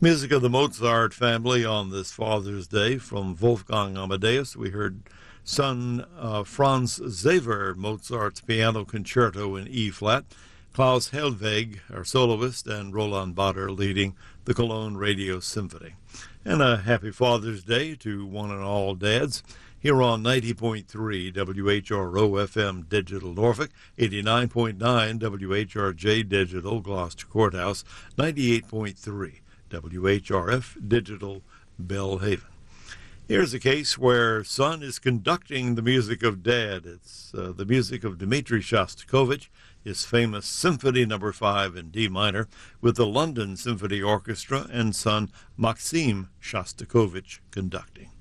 Music of the Mozart family on this Father's Day. From Wolfgang Amadeus, we heard son Franz Xaver, Mozart's Piano Concerto in E-flat, Klaus Helweg, our soloist, and Roland Bader leading the Cologne Radio Symphony. And a happy Father's Day to one and all dads here on 90.3 WHRO FM Digital Norfolk, 89.9 WHRJ Digital Gloucester Courthouse, 98.3 WHRF Digital Bellhaven. Here's a case where son is conducting the music of dad. It's the music of Dmitri Shostakovich, his famous Symphony No. 5 in D minor, with the London Symphony Orchestra and son Maxim Shostakovich conducting.